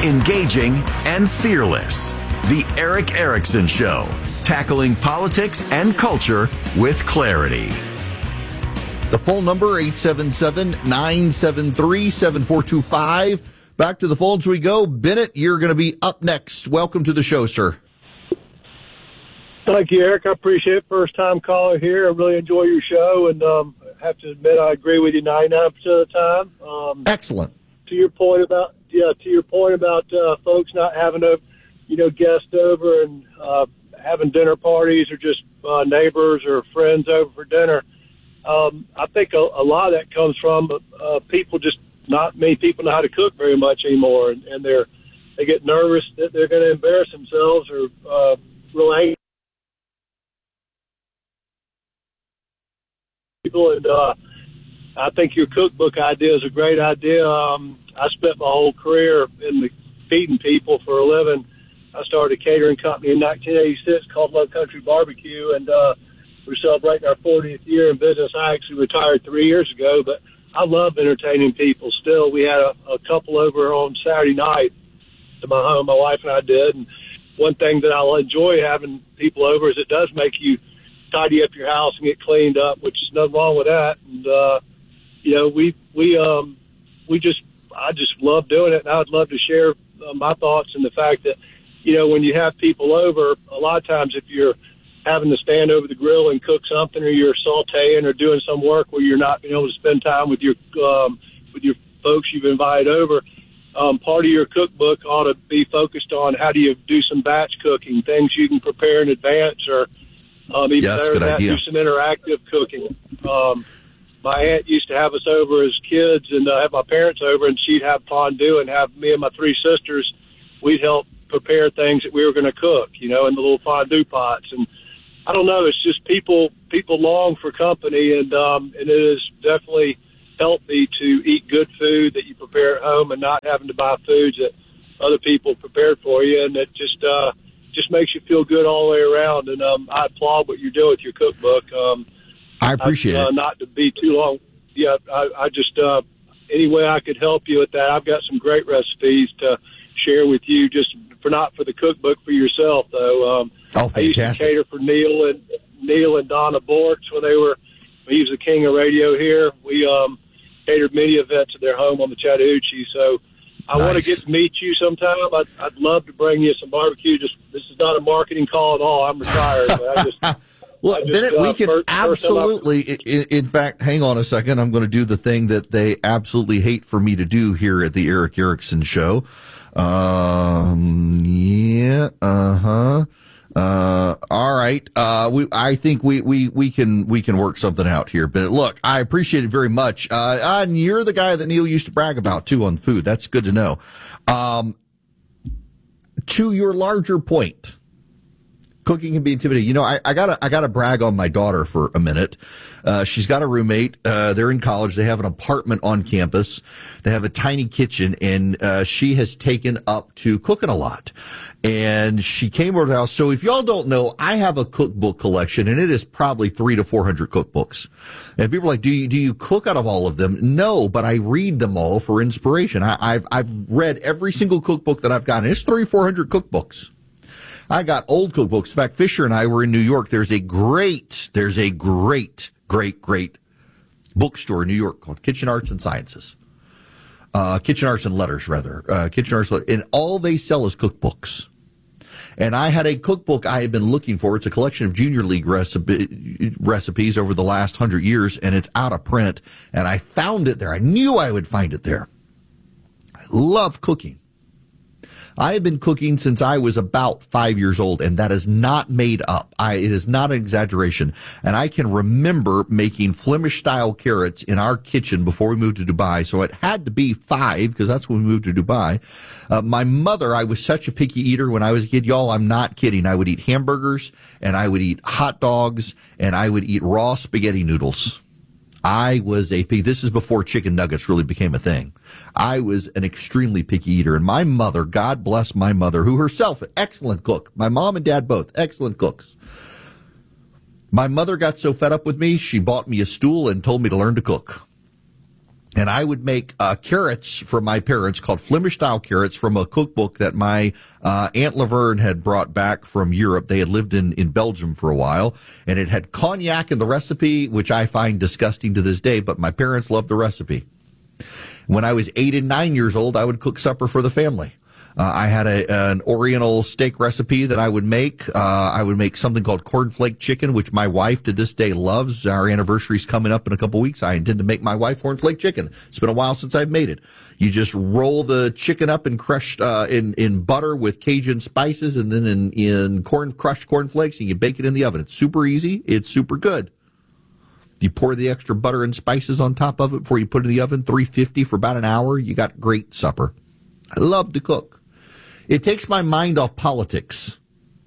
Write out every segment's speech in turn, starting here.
engaging, and fearless. The Eric Erickson Show, tackling politics and culture with clarity. The phone number, 877-973-7425. Back to the phones we go. Bennett, you're going to be up next. Welcome to the show, sir. Thank you, Eric. I appreciate it. First-time caller here. I really enjoy your show, and I have to admit I agree with you 99% of the time. Excellent. To your point about folks not having guests over and having dinner parties or just neighbors or friends over for dinner. I think a lot of that comes from people just not many people know how to cook very much anymore, and they get nervous that they're going to embarrass themselves or real angry people. And I think your cookbook idea is a great idea. I spent my whole career in feeding people for a living. I started a catering company in 1986 called Love Country Barbecue, and we're celebrating our 40th year in business. I actually retired 3 years ago, but I love entertaining people still. We had a couple over on Saturday night to my home, my wife and I did, and one thing that I'll enjoy having people over is it does make you tidy up your house and get cleaned up, which is nothing wrong with that. And, I just love doing it, and I would love to share my thoughts and the fact that, when you have people over, a lot of times if you're having to stand over the grill and cook something, or you're sauteing or doing some work where you're not being able to spend time with your folks you've invited over, part of your cookbook ought to be focused on how do you do some batch cooking, things you can prepare in advance, or even better than that, do some interactive cooking. My aunt used to have us over as kids and have my parents over, and she'd have fondue and have me and my three sisters. We'd help prepare things that we were going to cook, in the little fondue pots. And I don't know, it's just people long for company, and it has definitely helped me to eat good food that you prepare at home and not having to buy foods that other people prepared for you, and it just makes you feel good all the way around. And I applaud what you're doing with your cookbook. I appreciate it. Not to be too long. Yeah, I just any way I could help you with that. I've got some great recipes to share with you, just not for the cookbook, for yourself though. Fantastic. I used to cater for Neil and Donna Borks when he was the king of radio here. We catered many events at their home on the Chattahoochee. So I want to get to meet you sometime. I'd love to bring you some barbecue. This is not a marketing call at all. I'm retired, but I just. Well, Bennett, we can absolutely, in fact, hang on a second. I'm going to do the thing that they absolutely hate for me to do here at the Eric Erickson Show. All right. I think we can work something out here. But look, I appreciate it very much. And you're the guy that Neil used to brag about too on food. That's good to know. To your larger point, cooking can be intimidating. I gotta brag on my daughter for a minute. She's got a roommate. They're in college. They have an apartment on campus. They have a tiny kitchen, and she has taken up to cooking a lot. And she came over to the house. So if y'all don't know, I have a cookbook collection, and it is probably 300 to 400 cookbooks. And people are like, do you cook out of all of them? No, but I read them all for inspiration. I've read every single cookbook that I've gotten. It's 300 to 400 cookbooks. I got old cookbooks. In fact, Fisher and I were in New York. There's a great bookstore in New York called Kitchen Arts and Sciences. Kitchen Arts and Letters, rather. Kitchen Arts, and all they sell is cookbooks. And I had a cookbook I had been looking for. It's a collection of Junior League recipes over the last 100 years, and it's out of print. And I found it there. I knew I would find it there. I love cooking. I have been cooking since I was about 5 years old, and that is not made up. It is not an exaggeration. And I can remember making Flemish-style carrots in our kitchen before we moved to Dubai. So it had to be 5, because that's when we moved to Dubai. My mother, I was such a picky eater when I was a kid. Y'all, I'm not kidding. I would eat hamburgers, and I would eat hot dogs, and I would eat raw spaghetti noodles. I was this is before chicken nuggets really became a thing. I was an extremely picky eater. And my mother, God bless my mother, who herself, an excellent cook. My mom and dad both, excellent cooks. My mother got so fed up with me, she bought me a stool and told me to learn to cook. And I would make carrots for my parents called Flemish-style carrots from a cookbook that my Aunt Laverne had brought back from Europe. They had lived in Belgium for a while, and it had cognac in the recipe, which I find disgusting to this day, but my parents loved the recipe. When I was 8 and 9 years old, I would cook supper for the family. I had an Oriental steak recipe that I would make. I would make something called cornflake chicken, which my wife to this day loves. Our anniversary's coming up in a couple weeks. I intend to make my wife cornflake chicken. It's been a while since I've made it. You just roll the chicken up and crushed in butter with Cajun spices, and then in crushed cornflakes, and you bake it in the oven. It's super easy. It's super good. You pour the extra butter and spices on top of it before you put it in the oven, 350 for about an hour. You got great supper. I love to cook. It takes my mind off politics.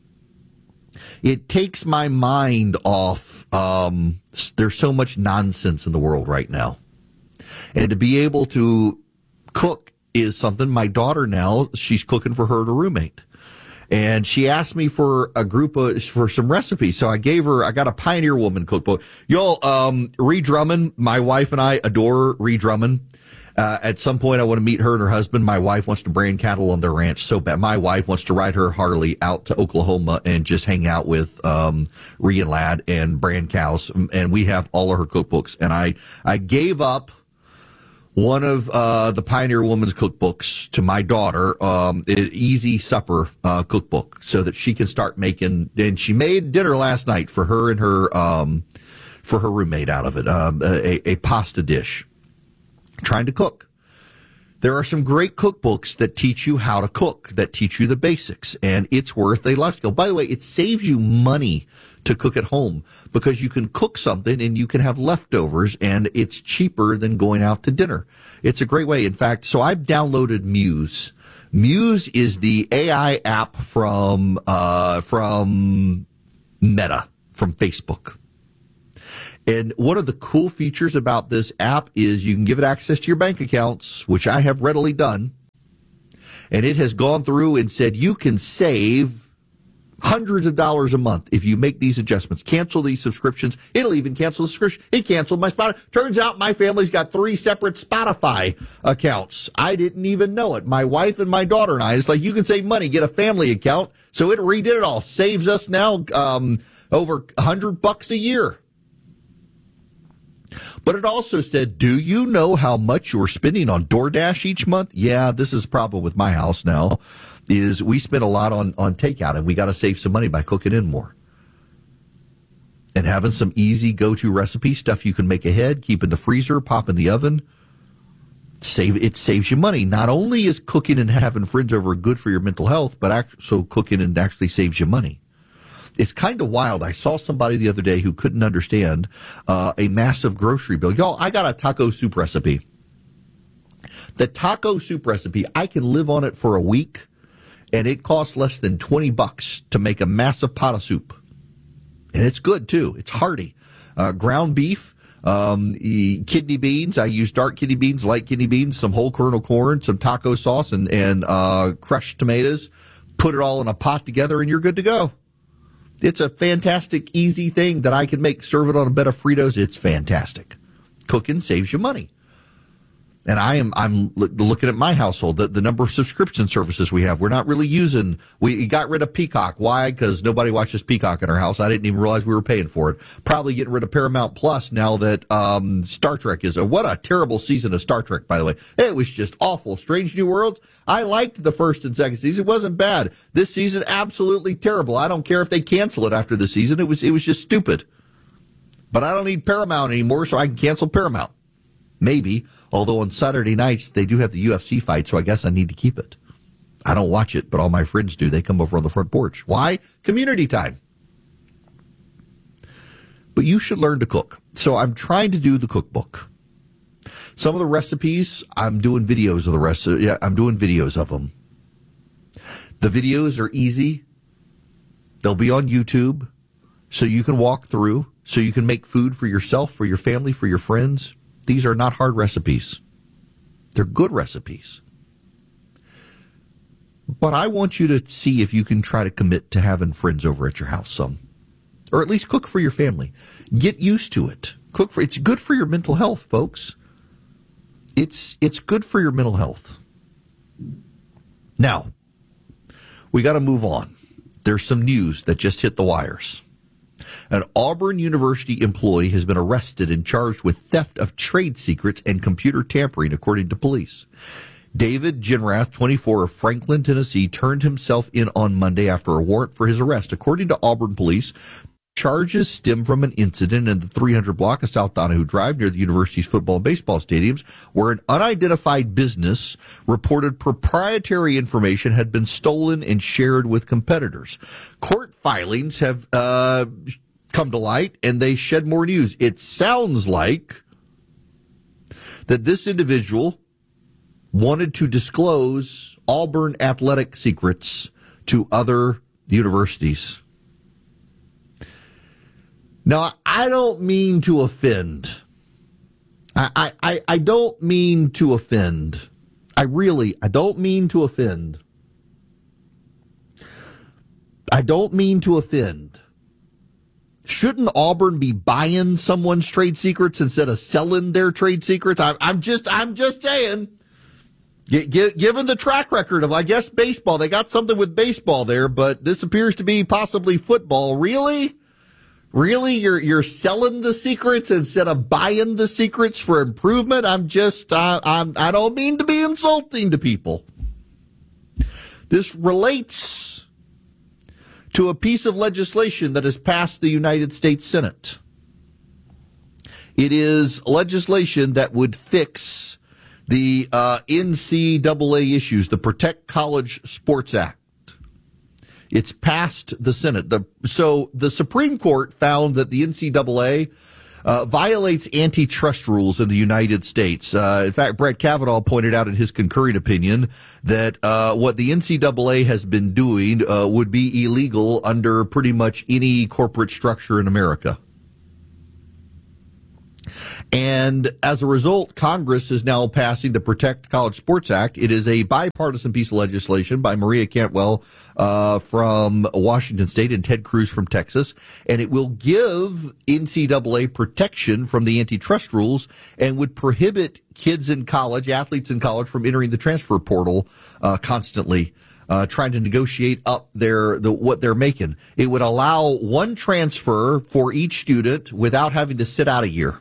It takes my mind off, there's so much nonsense in the world right now. And to be able to cook is something. My daughter now, she's cooking for her roommate. And she asked me for for some recipes. So I got a Pioneer Woman cookbook. Y'all, Ree Drummond, my wife and I adore Ree Drummond. At some point, I want to meet her and her husband. My wife wants to brand cattle on their ranch so bad. My wife wants to ride her Harley out to Oklahoma and just hang out with Ree and Lad and brand cows. And we have all of her cookbooks. And I gave up one of the Pioneer Woman's cookbooks to my daughter, an easy supper cookbook, so that she can start making. And she made dinner last night for her and for her roommate out of it, a pasta dish. Trying to cook. There are some great cookbooks that teach you how to cook, that teach you the basics, and it's worth a life skill. By the way, it saves you money to cook at home because you can cook something and you can have leftovers, and it's cheaper than going out to dinner. It's a great way. In fact, so I've downloaded Muse. Muse is the AI app from Meta, from Facebook. And one of the cool features about this app is you can give it access to your bank accounts, which I have readily done. And it has gone through and said you can save hundreds of dollars a month if you make these adjustments. Cancel these subscriptions. It'll even cancel the subscription. It canceled my Spotify. Turns out my family's got 3 separate Spotify accounts. I didn't even know it. My wife and my daughter and I, it's like you can save money, get a family account. So it redid it all. Saves us now over $100 a year. But it also said, do you know how much you're spending on DoorDash each month? Yeah, this is a problem with my house now, is we spend a lot on takeout, and we got to save some money by cooking in more. And having some easy go-to recipe stuff you can make ahead, keep in the freezer, pop in the oven. It saves you money. Not only is cooking and having friends over good for your mental health, but also cooking and actually saves you money. It's kind of wild. I saw somebody the other day who couldn't understand a massive grocery bill. Y'all, I got a taco soup recipe. The taco soup recipe, I can live on it for a week, and it costs less than $20 to make a massive pot of soup. And it's good, too. It's hearty. Ground beef, kidney beans. I use dark kidney beans, light kidney beans, some whole kernel corn, some taco sauce, and crushed tomatoes. Put it all in a pot together, and you're good to go. It's a fantastic, easy thing that I can make. Serve it on a bed of Fritos. It's fantastic. Cooking saves you money. And I'm looking at my household, the number of subscription services we have. We're not really using, we got rid of Peacock. Why? Because nobody watches Peacock in our house. I didn't even realize we were paying for it. Probably getting rid of Paramount Plus now that Star Trek is. What a terrible season of Star Trek, by the way. It was just awful. Strange New Worlds. I liked the first and second season. It wasn't bad. This season, absolutely terrible. I don't care if they cancel it after the season. It was just stupid. But I don't need Paramount anymore, so I can cancel Paramount. Maybe. Although on Saturday nights, they do have the UFC fight, so I guess I need to keep it. I don't watch it, but all my friends do. They come over on the front porch. Why? Community time. But you should learn to cook. So I'm trying to do the cookbook. Some of the recipes, I'm doing videos of the rest. I'm doing videos of them. The videos are easy. They'll be on YouTube, so you can walk through, so you can make food for yourself, for your family, for your friends. These are not hard recipes. They're good recipes. But I want you to see if you can try to commit to having friends over at your house some. Or at least cook for your family. Get used to it. It's good for your mental health, folks. It's good for your mental health. Now, we got to move on. There's some news that just hit the wires. An Auburn University employee has been arrested and charged with theft of trade secrets and computer tampering, according to police. David Ginrath, 24, of Franklin, Tennessee, turned himself in on Monday after a warrant for his arrest. According to Auburn police, charges stem from an incident in the 300 block of South Donahue Drive near the university's football and baseball stadiums, where an unidentified business reported proprietary information had been stolen and shared with competitors. Court filings have come to light, and they shed more news. It sounds like that this individual wanted to disclose Auburn athletic secrets to other universities. Now, I don't mean to offend. I don't mean to offend. I don't mean to offend. I don't mean to offend. Shouldn't Auburn be buying someone's trade secrets instead of selling their trade secrets? I'm just saying. Given the track record of, I guess, baseball, they got something with baseball there, but this appears to be possibly football. Really? Really? You're selling the secrets instead of buying the secrets for improvement? I don't mean to be insulting to people. This relates to a piece of legislation that has passed the United States Senate. It is legislation that would fix the NCAA issues, the Protect College Sports Act. It's passed the Senate. So the Supreme Court found that the NCAA violates antitrust rules in the United States. In fact, Brett Kavanaugh pointed out in his concurring opinion that what the NCAA has been doing would be illegal under pretty much any corporate structure in America. And as a result, Congress is now passing the Protect College Sports Act. It is a bipartisan piece of legislation by Maria Cantwell from Washington State and Ted Cruz from Texas. And it will give NCAA protection from the antitrust rules and would prohibit kids in college, athletes in college, from entering the transfer portal constantly. Trying to negotiate up what they're making. It would allow one transfer for each student without having to sit out a year.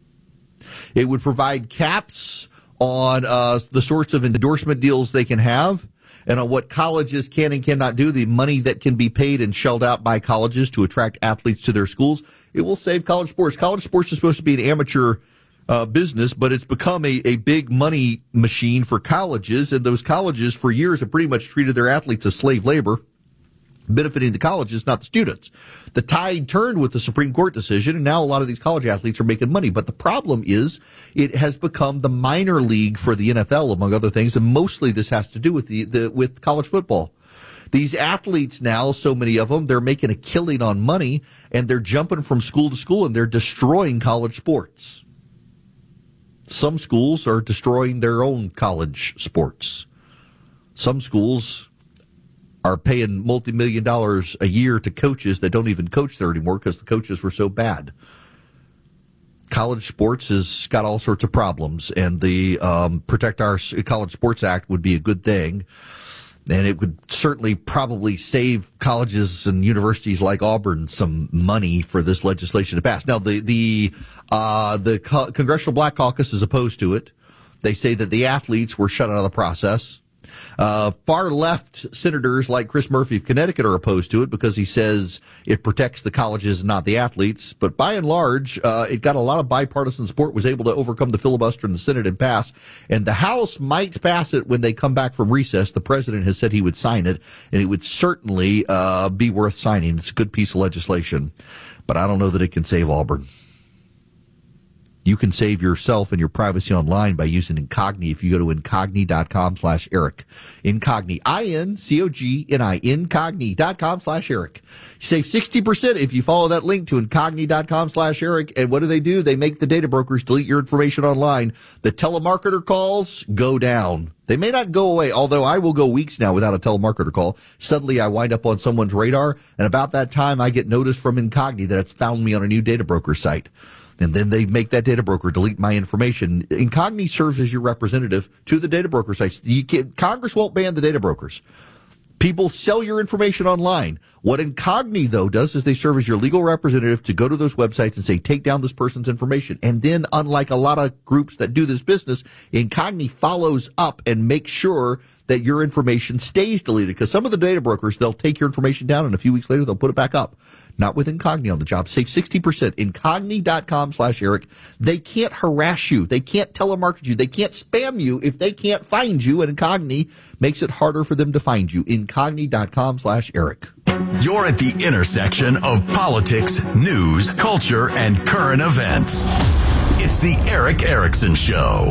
It would provide caps on the sorts of endorsement deals they can have and on what colleges can and cannot do, the money that can be paid and shelled out by colleges to attract athletes to their schools. It will save college sports. College sports is supposed to be an amateur business, but it's become a big money machine for colleges, and those colleges for years have pretty much treated their athletes as slave labor, benefiting the colleges, not the students. The tide turned with the Supreme Court decision, and now a lot of these college athletes are making money. But the problem is it has become the minor league for the NFL, among other things, and mostly this has to do with with college football. These athletes now, so many of them, they're making a killing on money, and they're jumping from school to school, and they're destroying college sports. Some schools are destroying their own college sports. Some schools are paying multi-million dollars a year to coaches that don't even coach there anymore because the coaches were so bad. College sports has got all sorts of problems, and the Protect Our College Sports Act would be a good thing, and it would certainly probably save colleges and universities like Auburn some money for this legislation to pass. Now, the Congressional Black Caucus is opposed to it. They say that the athletes were shut out of the process. Far left senators like Chris Murphy of Connecticut are opposed to it because he says it protects the colleges and not the athletes. But by and large, it got a lot of bipartisan support, was able to overcome the filibuster in the Senate and pass. And the House might pass it when they come back from recess. The president has said he would sign it, and it would certainly be worth signing. It's a good piece of legislation, but I don't know that it can save Auburn. You can save yourself and your privacy online by using Incogni if you go to incogni.com/Eric. Incogni, INCOGNI, incogni.com/Eric. You save 60% if you follow that link to incogni.com/Eric. And what do? They make the data brokers delete your information online. The telemarketer calls go down. They may not go away, although I will go weeks now without a telemarketer call. Suddenly I wind up on someone's radar, and about that time I get notice from Incogni that it's found me on a new data broker site. And then they make that data broker delete my information. Incogni serves as your representative to the data broker sites. Congress won't ban the data brokers. People sell your information online. What Incogni, though, does is they serve as your legal representative to go to those websites and say, take down this person's information. And then, unlike a lot of groups that do this business, Incogni follows up and makes sure that your information stays deleted. Because some of the data brokers, they'll take your information down and a few weeks later, they'll put it back up. Not with Incogni on the job. Save 60%. Incogni.com/Eric. They can't harass you. They can't telemarket you. They can't spam you if they can't find you. And Incogni makes it harder for them to find you. Incogni.com/Eric. You're at the intersection of politics, news, culture, and current events. It's the Eric Erickson Show.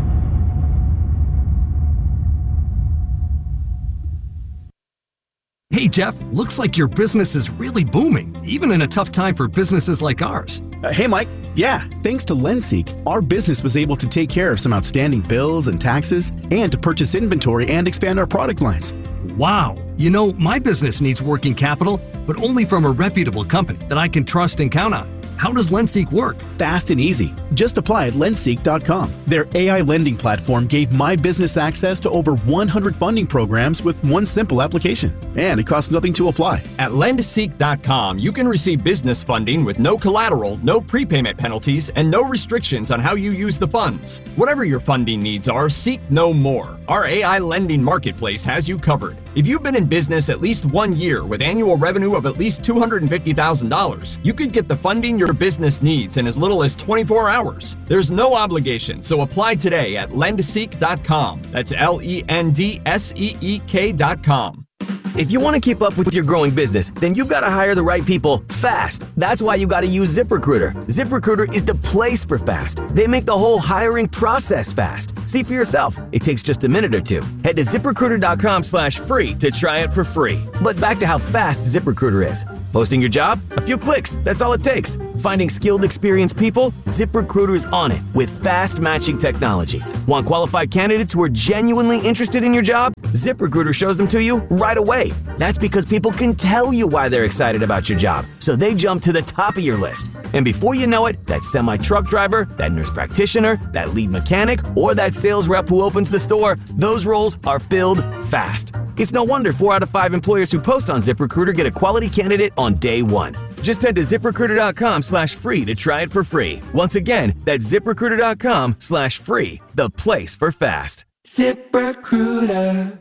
Hey, Jeff, looks like your business is really booming, even in a tough time for businesses like ours. Hey, Mike. Yeah, thanks to LendSeek, our business was able to take care of some outstanding bills and taxes and to purchase inventory and expand our product lines. Wow. You know, my business needs working capital, but only from a reputable company that I can trust and count on. How does LendSeek work? Fast and easy. Just apply at lendseek.com. Their AI lending platform gave my business access to over 100 funding programs with one simple application. And it costs nothing to apply. At lendseek.com, you can receive business funding with no collateral, no prepayment penalties, and no restrictions on how you use the funds. Whatever your funding needs are, seek no more. Our AI lending marketplace has you covered. If you've been in business at least 1 year with annual revenue of at least $250,000, you could get the funding your business needs in as little as 24 hours. There's no obligation, so apply today at lendseek.com. That's LENDSEEK.com. If you want to keep up with your growing business, then you've got to hire the right people fast. That's why you got to use ZipRecruiter. ZipRecruiter is the place for fast. They make the whole hiring process fast. See for yourself. It takes just a minute or two. Head to ZipRecruiter.com/free to try it for free. But back to how fast ZipRecruiter is. Posting your job? A few clicks. That's all it takes. Finding skilled, experienced people? ZipRecruiter is on it with fast matching technology. Want qualified candidates who are genuinely interested in your job? ZipRecruiter shows them to you right away. That's because people can tell you why they're excited about your job, so they jump to the top of your list. And before you know it, that semi-truck driver, that nurse practitioner, that lead mechanic, or that sales rep who opens the store, those roles are filled fast. It's no wonder 4 out of 5 employers who post on ZipRecruiter get a quality candidate on day one. Just head to ZipRecruiter.com/free to try it for free. Once again, that's ZipRecruiter.com/free, the place for fast. ZipRecruiter.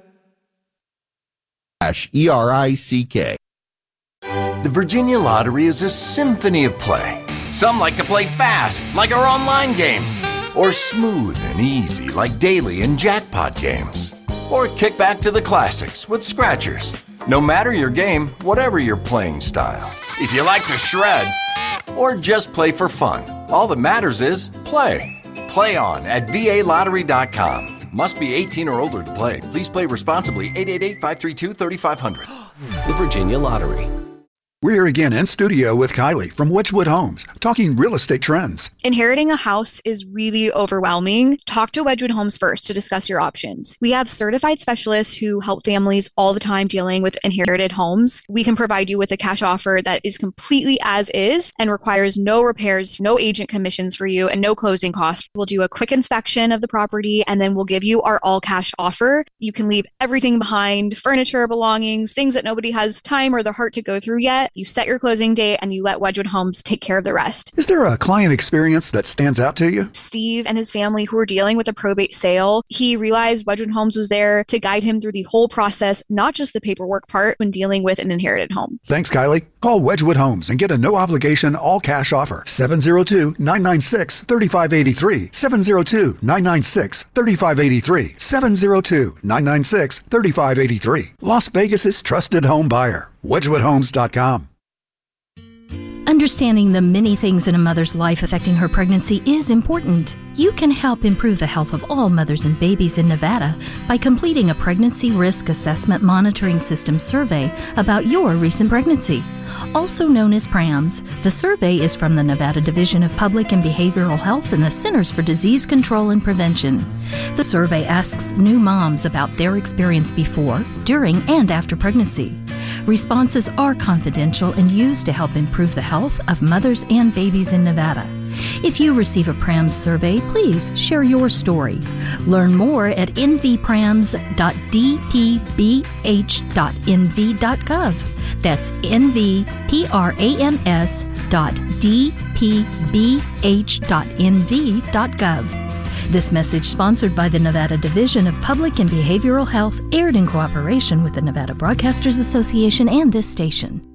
ERICK. The Virginia Lottery is a symphony of play. Some like to play fast, like our online games, or smooth and easy, like daily and jackpot games, or kick back to the classics with scratchers. No matter your game, whatever your playing style. If you like to shred, or just play for fun, all that matters is play. Play on at VALottery.com. Must be 18 or older to play. Please play responsibly. 888-532-3500. The Virginia Lottery. We're here again in studio with Kylie from Wedgwood Homes, talking real estate trends. Inheriting a house is really overwhelming. Talk to Wedgwood Homes first to discuss your options. We have certified specialists who help families all the time dealing with inherited homes. We can provide you with a cash offer that is completely as is and requires no repairs, no agent commissions for you, and no closing costs. We'll do a quick inspection of the property, and then we'll give you our all cash offer. You can leave everything behind, furniture, belongings, things that nobody has time or the heart to go through yet. You set your closing date and you let Wedgwood Homes take care of the rest. Is there a client experience that stands out to you? Steve and his family who were dealing with a probate sale, he realized Wedgwood Homes was there to guide him through the whole process, not just the paperwork part when dealing with an inherited home. Thanks, Kylie. Call Wedgwood Homes and get a no-obligation all-cash offer. 702-996-3583. 702-996-3583. 702-996-3583. Las Vegas's trusted home buyer. WedgwoodHomes.com. Understanding the many things in a mother's life affecting her pregnancy is important. You can help improve the health of all mothers and babies in Nevada by completing a Pregnancy Risk Assessment Monitoring System survey about your recent pregnancy. Also known as PRAMS, the survey is from the Nevada Division of Public and Behavioral Health and the Centers for Disease Control and Prevention. The survey asks new moms about their experience before, during, and after pregnancy. Responses are confidential and used to help improve the health of mothers and babies in Nevada. If you receive a PRAMS survey, please share your story. Learn more at nvprams.dpbh.nv.gov. That's nvprams.dpbh.nv.gov. This message sponsored by the Nevada Division of Public and Behavioral Health, aired in cooperation with the Nevada Broadcasters Association and this station.